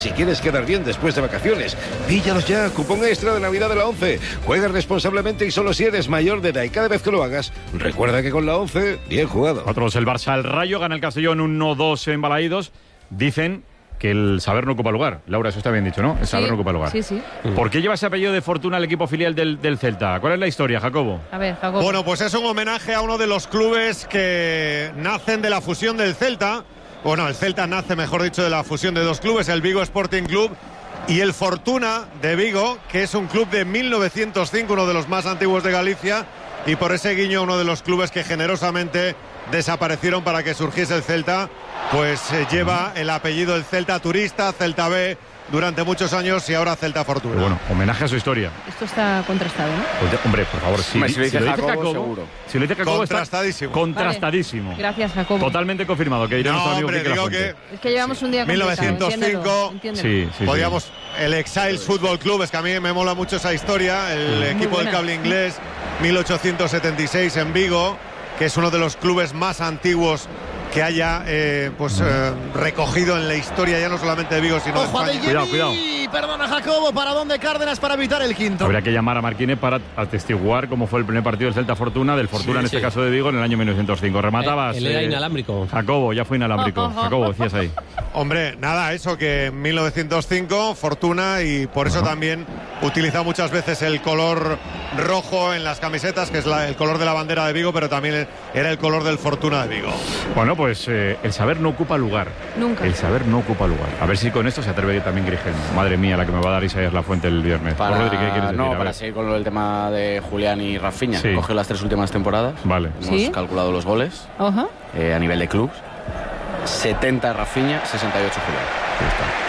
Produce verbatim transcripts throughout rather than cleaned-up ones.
Si quieres quedar bien después de vacaciones, píllalos ya, cupón extra de Navidad de la ONCE. Juega responsablemente y solo si eres mayor de edad, y cada vez que lo hagas, recuerda que con la ONCE, bien jugado. Otros, el Barça, el Rayo, gana el Castellón uno dos en Balaídos. Dicen que el saber no ocupa lugar. Laura, eso está bien dicho, ¿no? El saber sí, no ocupa lugar. Sí, sí. ¿Por qué lleva ese apellido de Fortuna al equipo filial del, del Celta? ¿Cuál es la historia, Jacobo? A ver, Jacobo. Bueno, pues es un homenaje a uno de los clubes que nacen de la fusión del Celta. Bueno, el Celta nace, mejor dicho, de la fusión de dos clubes, el Vigo Sporting Club y el Fortuna de Vigo, que es un club de mil novecientos cinco, uno de los más antiguos de Galicia, y por ese guiño uno de los clubes que generosamente desaparecieron para que surgiese el Celta, pues eh, lleva el apellido del Celta Turista, Celta B, durante muchos años, y ahora Celta Fortuna. Pero bueno, homenaje a su historia. Esto está contrastado, ¿no? Pues, hombre, por favor, si, Hombre, si lo dice si lo dice Jacobo, Jacobo, seguro. Si lo dice Jacobo, Contrastadísimo. está contrastadísimo. Vale. Gracias, Jacobo. Totalmente confirmado, que dirá No, nuestro amigo hombre, Quique digo Lafuente. que Es que llevamos un día mil complicado, novecientos cinco, entiéndelo, Sí, entiéndelo. sí, podíamos, sí. el Exiles Football Club, es que a mí me mola mucho esa historia, el Muy equipo buena. del cable inglés, mil ochocientos setenta y seis en Vigo, que es uno de los clubes más antiguos que haya eh, pues eh, recogido en la historia, ya no solamente de Vigo, sino de Ojo a España. Cuidado, cuidado. Perdona, Jacobo, ¿para dónde Cárdenas para evitar el quinto? Habría que llamar a Marquínez para atestiguar cómo fue el primer partido del Celta Fortuna, del Fortuna Sí, en este sí. caso de Vigo, en el año mil novecientos cinco. Rematabas. Eh, él era eh, inalámbrico. Jacobo, ya fue inalámbrico. Jacobo, decías ahí. Hombre, nada, eso que en mil novecientos cinco, Fortuna, y por eso Ajá. también utiliza muchas veces el color rojo en las camisetas, que es la- el color de la bandera de Vigo, pero también era el color del Fortuna de Vigo. Bueno, pues eh, el saber no ocupa lugar. Nunca. El saber no ocupa lugar. A ver si con esto se atreve también Grigel. Madre mía, la que me va a dar Isaías Lafuente el viernes. Para, Rodri, ¿qué quieres decir? no, A para ver. seguir con lo del tema de Julián y Rafinha, Sí. que cogió las tres últimas temporadas. Vale. Hemos ¿Sí? calculado los goles Ajá. eh, a nivel de clubs. setenta Rafinha, sesenta y ocho Julián. Ahí está.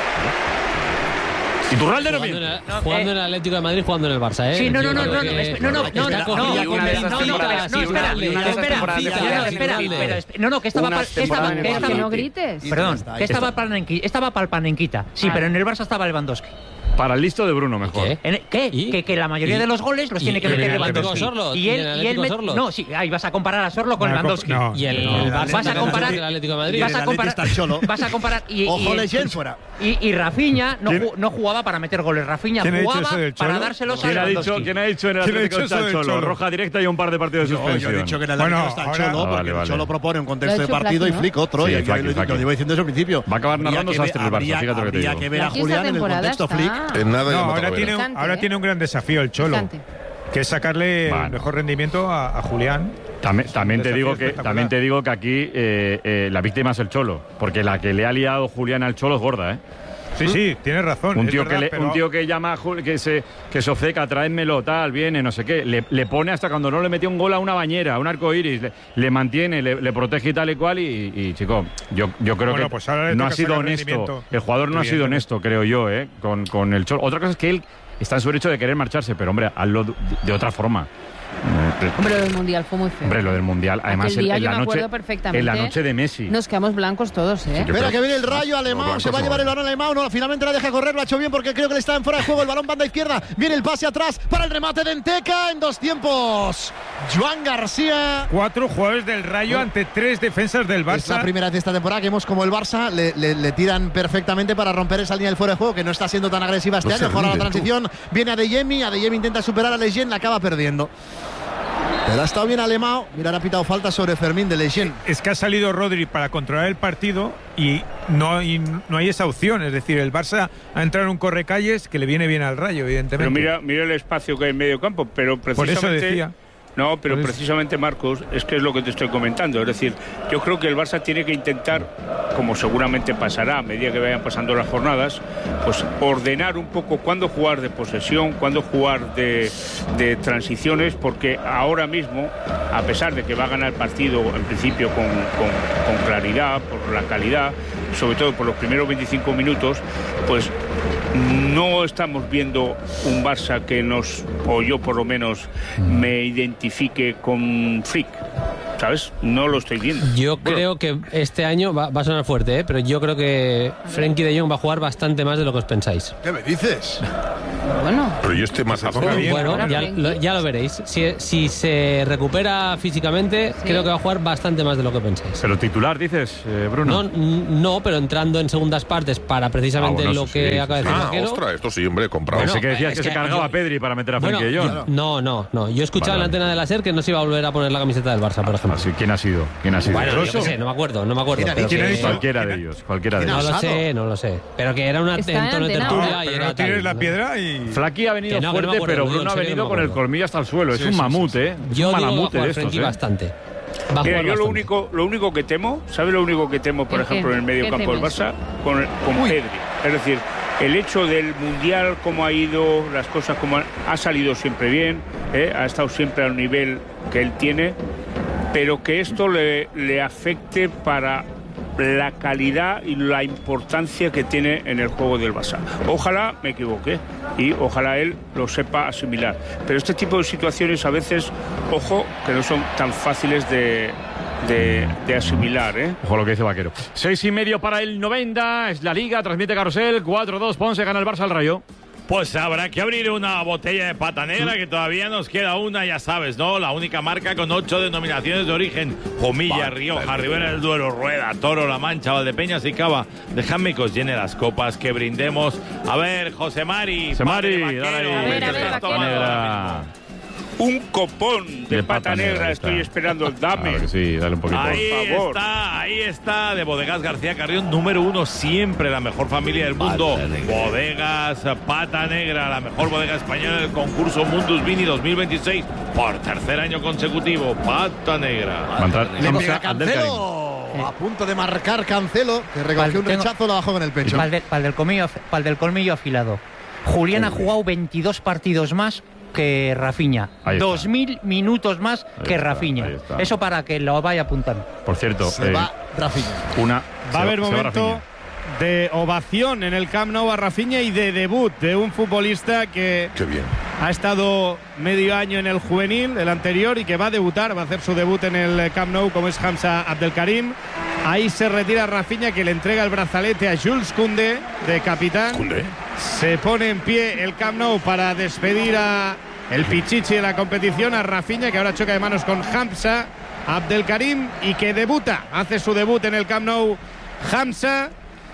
¿Y Turralde no Jugando, en, miente? el, jugando en el Atlético de Madrid, jugando en el Barça, ¿eh? Sí, no, no, Yo no, creo no, que- no, espe- no, no, no, Está no, no, cogida no, con una de no, esas no, temporadas, no, sí, espera, una- y una de esas espera, temporadas de espera, Julián espera, Silva. espera, espera, no, no, que estaba, Unas pal- que estaba, temporadas en que el estaba, Que no Barça. grites. Ya perdón, está, que ya estaba está. para Nenqui- estaba para el Panenquita, sí, Vale. pero en el Barça estaba Lewandowski. Para el listo de Bruno, mejor. ¿Qué? En el- ¿Qué? ¿Y? Que, que la mayoría ¿Y? de los goles los ¿Y- tiene que y meter en el Lewandowski. Atlético Sorlo? Y ¿Y en él, el y él Atlético met- Sorlo? no, sí, ahí vas a comparar a Sorlo con No, Lewandowski. no. Y el, No, el el Barça Vas a comparar, el Atlético de Madrid. vas a El comparar, Atleti está cholo. vas a comparar y, Ojo, y- Leyen fuera. y, y Rafinha no, ¿Quién? ju- no jugaba para meter goles. Rafinha ¿Quién ha dicho jugaba eso del para Cholo? dárselos a ¿Quién ha, dicho, Lewandowski. ¿Quién ha dicho en el ¿Quién ha Atlético dicho está eso el del Cholo? Cholo? Roja directa y un par de partidos de Yo, suspensión. yo he dicho que en el Bueno, Atlético está el ahora- Cholo, Ah, porque vale, el vale. Cholo propone un Lo contexto ha de hecho partido Flaqui, y Flick otro. Sí, y aquí Flaqui, lo, Flaqui. lo llevo diciendo desde el principio. Va a acabar Habría narrando que Sastre ver- el Barça, habría- fíjate lo que te habría digo. que ver a Flaqui esta Julián en el temporada contexto está- Flick. En nada No, ya ahora Matavera. tiene, un, Bastante, ahora ¿eh? tiene un gran desafío el Cholo, Bastante. que es sacarle Vale. el mejor rendimiento a, a Julián. También, también te Desafío digo que espectacular. también te digo que aquí eh, eh, la víctima es el Cholo, porque la que le ha liado Julián al Cholo es gorda, ¿eh? Sí, sí, tienes razón. Un es tío, verdad, que le- pero- un tío que llama a Jul- que se que se obceca, tráemelo, tal, viene, no sé qué, le, le pone hasta cuando no le metió un gol a una bañera, a un arco iris, le, le mantiene, le, le protege y tal y cual, y, y, chico, yo, yo creo Bueno, que pues ahora le no ha toca sido sacar honesto. rendimiento, El jugador no ha sido evidentemente. honesto, creo yo, ¿eh? Con, con el Cholo. Otra cosa es que él está en su derecho de querer marcharse, pero hombre, hazlo de, de otra forma. Eh, Hombre, lo del Mundial fue muy feo. Hombre, lo del Mundial, ademment Aquel día en, en yo la me noche, acuerdo perfectamente. en la noche de Messi. Nos quedamos blancos todos, ¿eh? Yo Espera creo- que viene el Rayo Los Alemão, blancos se va a no. llevar el balón Alemão, no, finalmente la deja correr, lo ha hecho bien porque creo que le está en fuera de juego, el balón banda izquierda, viene el pase atrás para el remate de Enteca en dos tiempos. Joan García. Cuatro jugadores del Rayo ante tres defensas del Es la Barça. primera vez de esta temporada que vemos como el Barça le, le- le tiran perfectamente para romper esa línea del fuera de juego, que no está siendo tan agresiva este No se año. Juega la rinde, tú. transición, viene Adeyemi, Adeyemi intenta superar a Leyen, la acaba perdiendo. Pero ha estado bien Alemão, mira, ha pitado falta sobre Fermín de Leyen. Es que ha salido Rodri para controlar el partido y no hay, no hay esa opción. Es decir, el Barça ha entrado en un correcalles que le viene bien al Rayo, evidentemente. Pero mira, mira el espacio que hay en medio campo, pero Por precisamente... eso decía. No, pero Por eso. precisamente, Marcos, es que es lo que te estoy comentando. Es decir, yo creo que el Barça tiene que intentar, como seguramente pasará a medida que vayan pasando las jornadas, pues ordenar un poco cuándo jugar de posesión, cuándo jugar de, de transiciones, porque ahora mismo, a pesar de que va a ganar el partido en principio con, con, con claridad, por la calidad, sobre todo por los primeros veinticinco minutos, pues no estamos viendo un Barça que nos, o yo por lo menos, me identifique con Flick, ¿sabes? No lo estoy viendo. Yo creo que este año va, va a sonar fuerte, ¿eh? Pero yo creo que Frenkie de Jong va a jugar bastante más de lo que os pensáis. ¿Qué me dices? Bueno. Pero ¿y este más Bueno, bueno, ya, lo, ya lo veréis. Si, si se recupera físicamente, sí. creo que va a jugar bastante más de lo que pensáis. Pero titular, dices, eh, Bruno. No, no, pero entrando en segundas partes para precisamente ah, bueno, lo que sí, acaba de decir Ah, Vaquero. ostras, esto sí, hombre, comprado. Bueno, que decías que, que se cargaba yo, a Pedri para meter a bueno, Frenkie de Jong. No, no, no. Yo he escuchado vale. en la antena de la SER que no se iba a volver a poner la camiseta del Barça, por ejemplo. Así, ¿quién ha sido? ¿Quién ha sido? Bueno, yo qué sé, no me acuerdo, no me acuerdo. Pero ¿quién que, cualquiera de ellos, cualquiera de ellos. No lo sé, no lo sé. Pero que era una en tono de tertulia y era no tienes la piedra y... Flaqui ha venido no, fuerte, no pero Bruno ha venido con el colmillo hasta el suelo. Es un mamut, ¿eh? Es un malamute de estos, ¿eh? bastante. Mira, yo lo único, lo único que temo, ¿sabe lo único que temo, por ejemplo, en el medio campo del Barça? Con, con Pedri. Es decir, el hecho del Mundial, cómo ha ido, las cosas como han, ha salido siempre bien, ¿eh? Ha estado siempre al nivel que él tiene, pero que esto le, le afecte para la calidad y la importancia que tiene en el juego del Barça. Ojalá me equivoque y ojalá él lo sepa asimilar. Pero este tipo de situaciones a veces, ojo, que no son tan fáciles de, de, de asimilar, ¿eh? Ojo lo que dice Vaquero. Seis y medio para el noventa, es la Liga, transmite Carrusel, cuatro dos, Ponce gana el Barça al Rayo. Pues habrá que abrir una botella de pata negra, que todavía nos queda una, ya sabes, ¿no? La única marca con ocho denominaciones de origen. Jumilla, Rioja, Ribera del Duero, Rueda, Toro, La Mancha, Valdepeñas y Cava. Dejadme que os llene las copas, que brindemos. A ver, José Mari. José Mari, dale ahí. A ver, a ver, Vaquero. Un copón de, de pata, pata negra, negra estoy esperando, dame. Claro que sí, dale un poquito. Ahí por favor. está, ahí está, de Bodegas García Carrión, número uno, siempre la mejor familia del mundo. Bodegas Pata Negra, la mejor bodega española del concurso Mundus Vini dos mil veintiséis, por tercer año consecutivo, Pata Negra. Le pega Cancelo, a punto de marcar Cancelo, que recogió un rechazo, lo bajó con el pecho. Para el, del, del, colmillo, para el del colmillo afilado. Julián ha jugado veintidós partidos más que Rafinha, dos mil minutos más ahí que está, Rafinha. Eso para que lo vaya apuntando. Por cierto, se eh, va Rafinha. Una, va a haber momento de ovación en el Camp Nou a Rafinha y de debut de un futbolista que Qué bien. ha estado medio año en el juvenil, el anterior, y que va a debutar, va a hacer su debut en el Camp Nou, como es Hamza Abdelkarim. Ahí se retira Rafinha, que le entrega el brazalete a Jules Koundé, de capitán. Koundé. Se pone en pie el Camp Nou para despedir a el pichichi de la competición, a Rafinha, que ahora choca de manos con Hamza Abdelkarim y que debuta, hace su debut en el Camp Nou. Hamza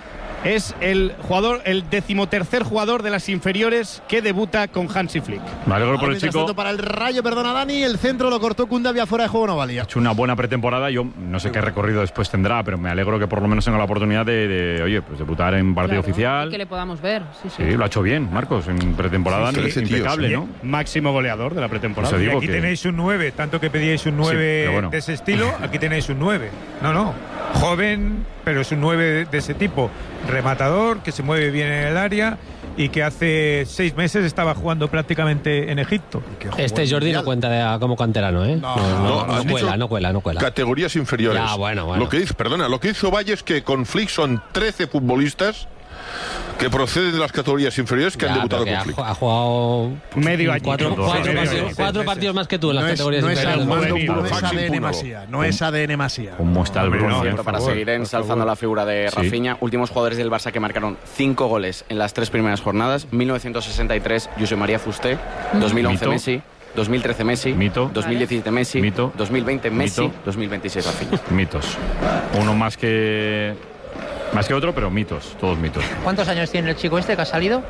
es el jugador, el decimotercer jugador de las inferiores que debuta con Hansi Flick. Me alegro por el chico. Para el Rayo, perdona Dani, el centro lo cortó Koundé, había fuera de juego, no valía. Ha hecho una buena pretemporada, yo no sé qué recorrido después tendrá, pero me alegro que por lo menos tenga la oportunidad de, de oye, pues debutar en partido claro, oficial. Y que le podamos ver, sí, sí. Sí, lo ha hecho bien, Marcos, en pretemporada, sí, sí, impecable, tío, sí. ¿no? Máximo goleador de la pretemporada. Pues y aquí que... tenéis un nueve, tanto que pedíais un nueve sí, bueno. de ese estilo, aquí tenéis un nueve. No, no, joven, pero es un nueve de ese tipo, rematador, que se mueve bien en el área y que hace seis meses estaba jugando prácticamente en Egipto. Este Jordi no cuenta de, como canterano, ¿eh? No, no, no, no, no cuela, no cuela, no cuela. Categorías inferiores. Ya, bueno, bueno. Lo que hizo, perdona, lo que hizo Valle es que con Flick son trece futbolistas que proceden de las categorías inferiores que ya, han debutado con Flick. Ha jugado medio año. Cuatro, cuatro, partidos, cuatro partidos más que tú en las no categorías no inferiores. Es no, no es A D N Masía. No es A D N Masía. ¿Cómo está el Bruno? No, para seguir ensalzando la figura de Rafinha, sí. Últimos jugadores del Barça que marcaron cinco goles en las tres primeras jornadas: mil novecientos sesenta y tres, Josep María Fusté; dos mil once, Mito. Messi; dos mil trece, Messi; Mito. dos mil diecisiete, Messi; Mito. dos mil veinte, Messi; Mito. dos mil veintiséis, Rafinha. Mitos. Uno más que... Más que otro, pero mitos, todos mitos. ¿Cuántos años tiene el chico este que ha salido?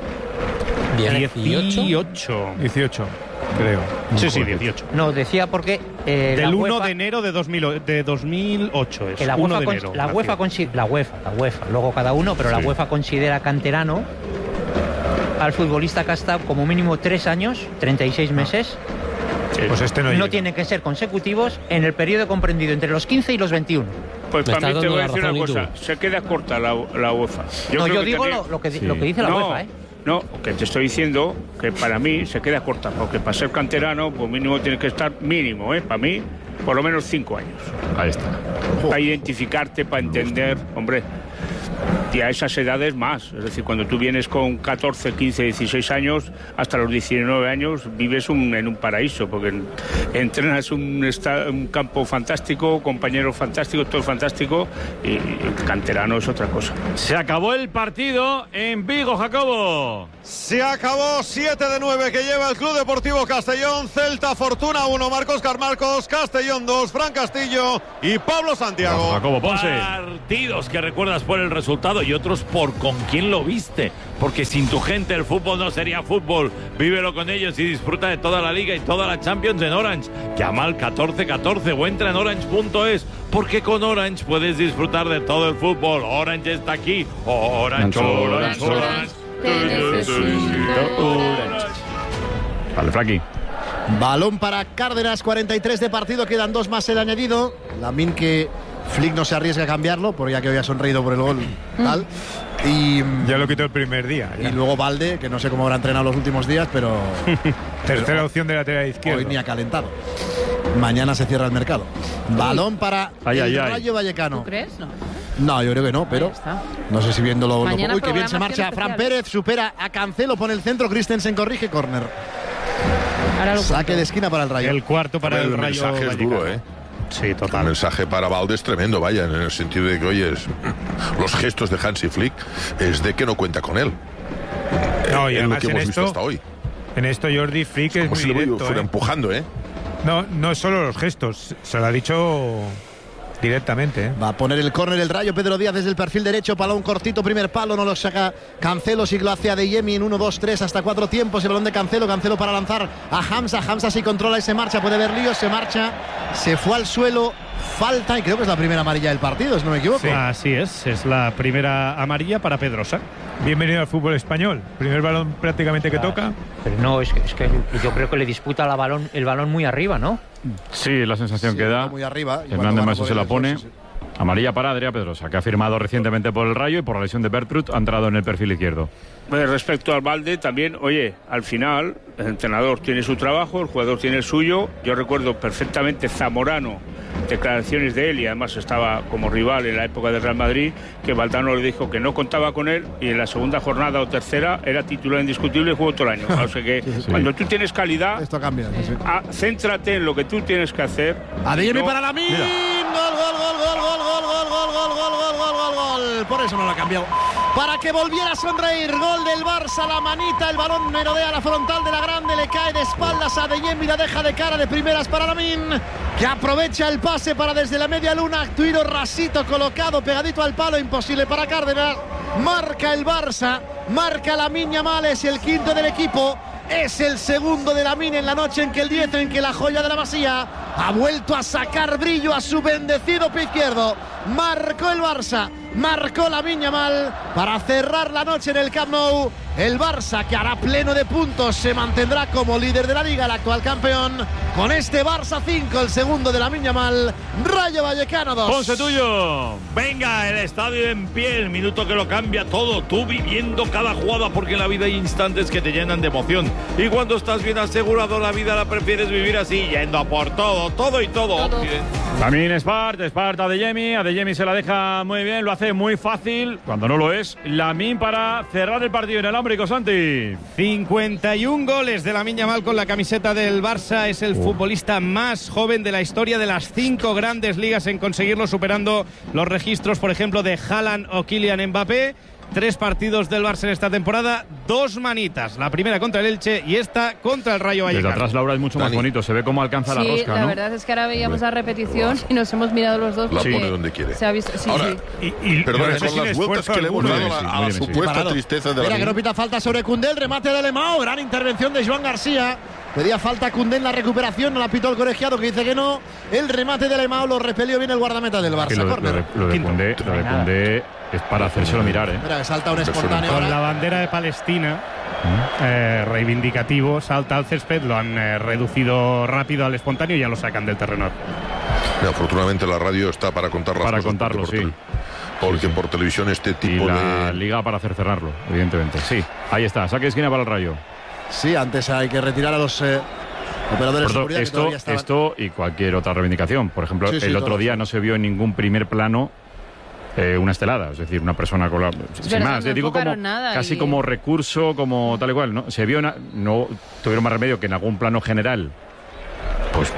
dieciocho. dieciocho, creo. Sí, sí, dieciocho. No, decía porque... Eh, Del la uno UEFA, de enero de, dos mil, de dos mil ocho es. Que la uno UEFA, de enero, la, UEFA consi- la UEFA, la UEFA, luego cada uno, pero sí. La UEFA considera canterano al futbolista que ha estado como mínimo tres años, treinta y seis meses. Sí. Pues este no, no tienen que ser consecutivos en el periodo comprendido entre los quince y los veintiuno. Pues para mí te voy a decir una cosa, se queda corta la, la UEFA. Yo no, yo digo tendría... lo, lo, que, sí. lo que dice la no, UEFA, ¿eh? No, que te estoy diciendo que para mí se queda corta, porque para ser canterano, pues mínimo tiene que estar mínimo, ¿eh? Para mí, por lo menos cinco años. Ahí está. Para identificarte, para entender, hombre. y a esas edades más. Es decir, cuando tú vienes con catorce, quince, dieciséis años, hasta los diecinueve años vives un, en un paraíso, porque entrenas un, esta, un campo fantástico, compañeros fantásticos, todo fantástico, y el canterano es otra cosa. Se acabó el partido en Vigo, Jacobo. Se acabó, siete de nueve que lleva el Club Deportivo Castellón. Celta Fortuna uno, Marcos Carmarcos, Castellón dos, Fran Castillo y Pablo Santiago. Jacobo Ponce. Partidos que recuerdas por el resultado y otros por con quién lo viste. Porque sin tu gente el fútbol no sería fútbol. Vívelo con ellos y disfruta de toda la Liga y toda la Champions en Orange. Llama al catorce catorce o entra en orange punto es, porque con Orange puedes disfrutar de todo el fútbol. Orange está aquí. Orange, Orange, Orange. Orange. Te necesito, Orange. Vale, Frankie. Balón para Cárdenas, cuarenta y tres de partido, quedan dos más el añadido. Lamine que Flick no se arriesga a cambiarlo, porque ya que había sonreído por el gol, tal. Y ya lo quitó el primer día. Ya. Y luego Valde, que no sé cómo habrá entrenado los últimos días, pero tercera pero, opción de lateral izquierdo. Hoy ni ha calentado. Mañana se cierra el mercado. Balón para ay, el ay, Rayo Vallecano. ¿Tú crees? No. No, yo creo que no, pero no sé si viéndolo. Mañana lo, uy, que bien se marcha. especial. Fran Pérez supera a Cancelo, pone el centro. Christensen corrige, córner. Saque de esquina para el Rayo. El cuarto para el, el Rayo. El mensaje es duro, ¿eh? Sí, total. El mensaje para Valde es tremendo, vaya, en el sentido de que, oye, es, los gestos de Hansi Flick es de que no cuenta con él. No, y es además lo que en hemos esto, visto hasta hoy. En esto Jordi Flick es como muy si directo, lo fuera ¿eh? empujando, ¿eh? No, no solo los gestos, se lo ha dicho directamente, ¿eh? Va a poner el córner el Rayo. Pedro Díaz desde el perfil derecho, balón cortito, primer palo, no lo saca Cancelo, sí que lo hace Adeyemi en uno, dos, tres, hasta cuatro tiempos. El balón de Cancelo, Cancelo para lanzar a Hamza, Hamza sí controla y se marcha, puede ver líos, se marcha, se fue al suelo, falta y creo que es la primera amarilla del partido, si no me equivoco. Sí, así es, es la primera amarilla para Pedrosa. Bienvenido al fútbol español, primer balón prácticamente que claro. toca. Pero no, es que, es que yo creo que le disputa la balón, el balón muy arriba, ¿no? Sí, la sensación sí, que da. Muy arriba. Hernández Maso se la pone. Eso, sí. Amarilla para Adrià Pedrosa, que ha firmado recientemente por el Rayo y por la lesión de Bertrut ha entrado en el perfil izquierdo. Respecto al Valde, también, oye, al final el entrenador tiene su trabajo, el jugador tiene el suyo. Yo recuerdo perfectamente Zamorano, declaraciones de él, y además estaba como rival en la época del Real Madrid, que Valdano le dijo que no contaba con él y en la segunda jornada o tercera era titular indiscutible y jugó todo el año. O sea que sí, sí. Cuando tú tienes calidad, esto cambia. Sí, sí. A, céntrate en lo que tú tienes que hacer. Adeyemi no, para Lamine. Gol, gol, gol, gol, gol, gol, gol, gol, gol, gol, gol, gol, gol, gol. Por eso no lo ha cambiado. Para que volviera a sonreír. Gol del Barça, la manita, el balón merodea la frontal de la grande, le cae de espaldas a Adeyemi, la deja de cara de primeras para Lamine, que aprovecha el pase para desde la media luna, tiro rasito colocado pegadito al palo, imposible para Cárdenas. Marca el Barça, marca Lamine Yamal, es el quinto del equipo. Es el segundo de Lamine en la noche en que el diez, en que la joya de la Masía ha vuelto a sacar brillo a su bendecido pie izquierdo. Marcó el Barça, marcó Lamine Yamal para cerrar la noche en el Camp Nou. El Barça, que hará pleno de puntos, se mantendrá como líder de la Liga, el actual campeón. Con este Barça cinco, el segundo de Lamine Yamal, Rayo Vallecano dos. Ponce tuyo. Venga, el estadio en pie, el minuto que lo cambia todo. Tú viviendo cada jugada, porque en la vida hay instantes que te llenan de emoción. Y cuando estás bien asegurado, la vida la prefieres vivir así, yendo a por todo, todo y todo. todo. También Espart, Espart Adeyemi, Adeyemi se la deja muy bien, lo hace muy fácil, cuando no lo es. Lamine para cerrar el partido en el Ámbrico, Santi. cincuenta y un goles de Lamine Yamal con la camiseta del Barça, es el uh. futbolista más joven de la historia de las cinco grandes ligas en conseguirlo, superando los registros, por ejemplo, de Haaland o Kylian Mbappé. Tres partidos del Barça en esta temporada, dos manitas. La primera contra el Elche y esta contra el Rayo Vallecano. Desde atrás, Laura, es mucho Dani. Más bonito. Se ve cómo alcanza sí, la rosca, la ¿no? verdad es que ahora veíamos la repetición y nos hemos mirado los dos. La pone donde quiere. Se ha visto, sí, ahora, sí. Y, y, perdón, con las vueltas que le hemos dado a la, a la supuesta sí. tristeza de la... Mira que no pita falta sobre Koundé, el remate de Alemão. Gran intervención de Joan García. Pedía falta Koundé en la recuperación, no la pitó el colegiado, que dice que no. El remate de Alemão lo repelió bien el guardameta del Barça. Lo, lo, de, lo de Koundé, lo de Koundé es para hacérselo mirar, ¿eh? Mira que salta un espontáneo. Con la bandera de Palestina, eh, reivindicativo, salta al césped, lo han eh, reducido rápido al espontáneo y ya lo sacan del terreno. Mira, afortunadamente la radio está para contar las para cosas. Contarlo, porque sí. Por, porque por televisión este tipo y la de... liga para hacer cerrarlo, evidentemente. Sí, ahí está, saque de esquina para el Rayo. Sí, antes hay que retirar a los eh, operadores de seguridad. Esto, que esto y cualquier otra reivindicación. Por ejemplo, sí, sí, el otro día no se vio en ningún primer plano eh, una estelada, es decir, una persona con la... Sin verdad, más, no eh, digo como nada casi y... como recurso, como tal y cual, ¿no? Se vio, una, no tuvieron más remedio que en algún plano general, pues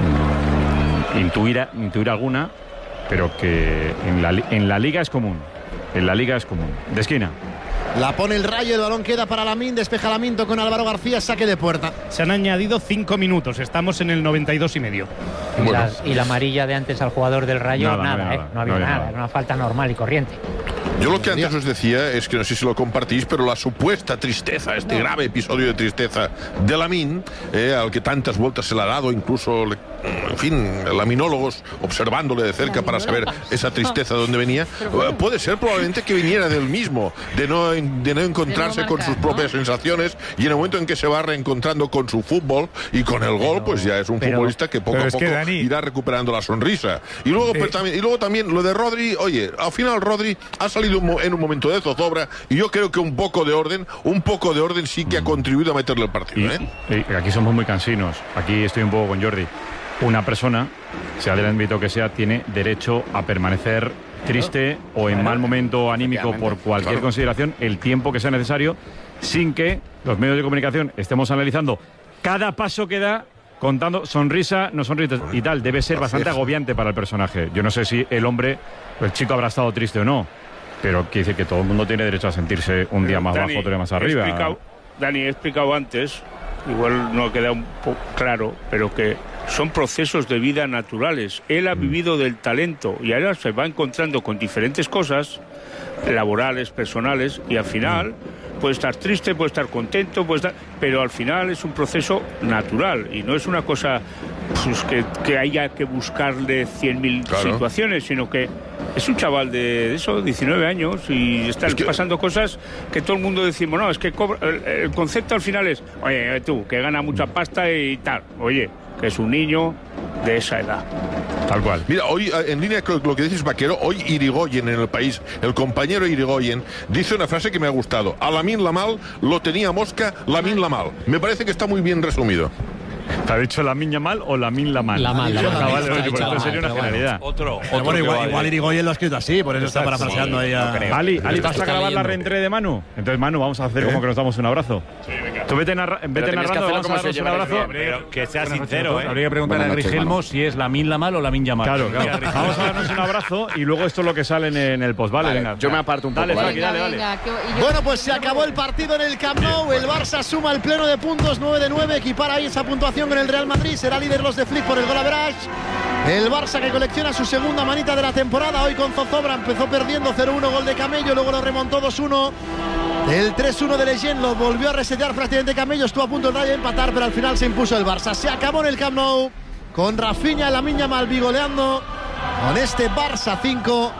mmm, intuir, intuir alguna, pero que en la, en la Liga es común, en la Liga es común. De esquina. La pone el Rayo, el balón queda para Lamín, despeja Lamín con Álvaro García, saque de puerta. Se han añadido cinco minutos, estamos en el noventa y dos y medio. Y, bueno. la, y la amarilla de antes al jugador del Rayo, nada, nada, nada, no ¿eh? No había no nada, nada. era una falta normal y corriente. Yo lo que antes os decía es que no sé si lo compartís, pero la supuesta tristeza, este no. grave episodio de tristeza de Lamín, eh, al que tantas vueltas se le ha dado, incluso, le, en fin, laminólogos observándole de cerca para saber esa tristeza de dónde venía, bueno. puede ser probablemente que viniera del mismo, de no, de no encontrarse de no marcar, con sus propias ¿no? sensaciones, y en el momento en que se va reencontrando con su fútbol y con el gol, pero, pues ya es un pero, futbolista que poco a poco que, Dani, irá recuperando la sonrisa. Y luego, eh, también, y luego también lo de Rodri, oye, al final Rodri ha salido en un momento de zozobra y yo creo que un poco de orden, un poco de orden sí que ha contribuido a meterle el partido. ¿eh? Y, y aquí somos muy cansinos, aquí estoy un poco con Jordi. Una persona, sea del ámbito que sea, tiene derecho a permanecer triste o en mal momento anímico por cualquier claro. consideración el tiempo que sea necesario, sin que los medios de comunicación estemos analizando cada paso que da, contando sonrisa, no sonrisa y tal. Debe ser bastante agobiante para el personaje. Yo no sé si el hombre, el chico habrá estado triste o no, pero quiere decir que todo el mundo tiene derecho a sentirse un día más Dani, bajo, otro día más arriba. He explicado, Dani, he explicado antes, igual no ha quedado un poco claro, pero que son procesos de vida naturales. Él ha vivido del talento y ahora se va encontrando con diferentes cosas laborales, personales, y al final puede estar triste, puede estar contento, puede estar... pero al final es un proceso natural y no es una cosa pues, que, que haya que buscarle cien mil claro. situaciones, sino que es un chaval de eso, diecinueve años, y están es que... pasando cosas que todo el mundo decimos, no, es que cobra... el, el concepto al final es, oye, tú, que gana mucha pasta y tal, oye, que es un niño de esa edad. Tal cual. Mira, hoy, en línea con lo que dices, Vaquero, hoy Irigoyen en El País, el compañero Irigoyen, dice una frase que me ha gustado. A Lamín Lamal lo tenía Mosca, Lamín Lamal. Me parece que está muy bien resumido. ¿Te ha dicho la miña mal o la min la mal? La mal, la mal. Ah, vale, vale, bueno, sería una generalidad. Otro, otro bueno, igual, igual Irigoyen lo ha escrito así, por eso está parafraseando ahí a... No Ali, Ali, ¿vas a grabar la reentrée de Manu? Entonces, Manu, vamos a hacer ¿Eh? como que nos damos un abrazo. Sí, venga. Tú vete, narra vete narrando, vamos a darnos un abrazo. Pero que sea sincero, ¿eh? Habría que preguntarle a Grigelmo si es la min la mal o la min ya mal. Claro, claro. Vamos a darnos un abrazo y luego esto es lo que sale en el post, ¿vale? Venga. Yo me aparto un poco. Dale, Faki, dale, dale. Bueno, pues se acabó el partido en el Camp Nou. El Barça suma el pleno de puntos, nueve de nueve. Equipara ahí esa puntuación con el Real Madrid. Será líder los de Flick por el gol average. El Barça que colecciona su segunda manita de la temporada. Hoy con zozobra empezó perdiendo cero uno, gol de Camello, luego lo remontó dos uno. El tres uno de Leyen lo volvió a resetear prácticamente Camello. Estuvo a punto de Rayo empatar, pero al final se impuso el Barça. Se acabó en el Camp Nou con Rafinha y Lamine Yamal bigoleando con este Barça cinco,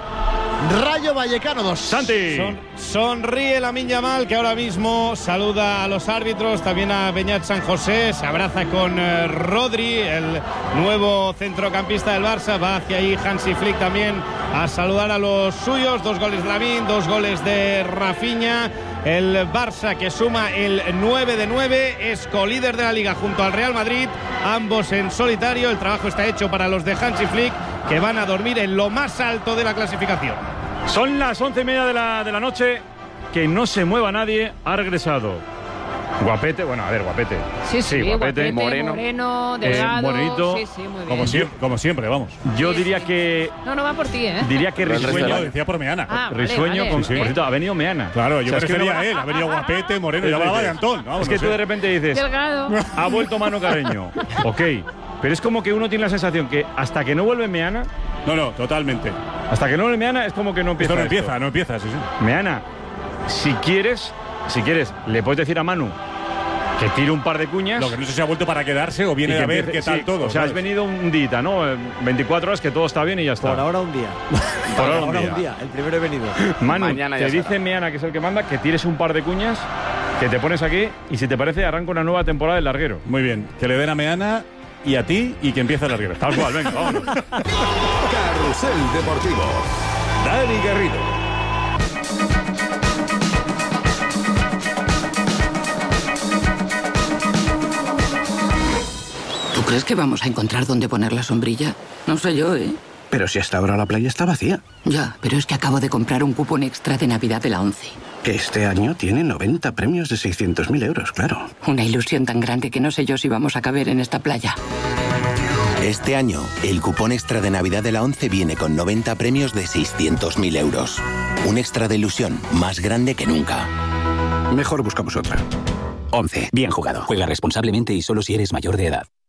Rayo Vallecano dos. Santi. Son, sonríe Lamine Yamal, que ahora mismo saluda a los árbitros, también a Beñat San José, se abraza con eh, Rodri, el nuevo centrocampista del Barça. Va hacia ahí Hansi Flick también a saludar a los suyos. Dos goles de Lamine, dos goles de Rafinha. El Barça, que suma el nueve de nueve, es colíder de la Liga junto al Real Madrid, ambos en solitario. El trabajo está hecho para los de Hansi Flick, que van a dormir en lo más alto de la clasificación. Son las once y media de la, de la noche. Que no se mueva nadie. Ha regresado Guapete, bueno, a ver, Guapete. Sí, sí, sí Guapete, Moreno, Moreno, Delgado, eh, Morenito, sí, sí, muy bien. Como siempre, como siempre, vamos. Yo sí, diría sí. que... No, no va por ti, ¿eh? Diría que Risueño... Decía por Meana. Ah, Risueño, vale, con, vale. por cierto, ha venido Meana. Claro, yo o sea, me refería es que no... a él. Ha venido Guapete, Moreno, y hablaba de Antón. Vamos, es que no tú sé. de repente dices... Delgado. Ha vuelto Manu Carreño. Ok, pero es como que uno tiene la sensación que hasta que no vuelve Meana... No, no, totalmente. Hasta que no vuelve Meana es como que no empieza Esto no esto. empieza, no empieza, sí, sí. Meana, si quieres, si quieres, le puedes decir a Manu que tire un par de cuñas. Lo que no sé si ha vuelto para quedarse o viene a ver empiece, qué tal sí, todo. O sea, ¿sabes? has venido un día, ¿no? veinticuatro horas que todo está bien y ya está. Por ahora un día. Por ahora, ahora un, día. un día. El primero he venido. Manu, Mañana te ya dice será. Meana, que es el que manda, que tires un par de cuñas, que te pones aquí y si te parece arranca una nueva temporada del larguero. Muy bien. Que le den a Meana y a ti y que empiece el larguero. Tal cual, venga, vámonos. Carrusel Deportivo. Dani Garrido. ¿Tú crees que vamos a encontrar dónde poner la sombrilla? No sé yo, ¿eh? Pero si hasta ahora la playa está vacía. Ya, pero es que acabo de comprar un cupón extra de Navidad de la ONCE. Que este año tiene noventa premios de seiscientos mil euros, claro. Una ilusión tan grande que no sé yo si vamos a caber en esta playa. Este año, el cupón extra de Navidad de la ONCE viene con noventa premios de seiscientos mil euros. Un extra de ilusión más grande que nunca. Mejor buscamos otra. ONCE. Bien jugado. Juega responsablemente y solo si eres mayor de edad.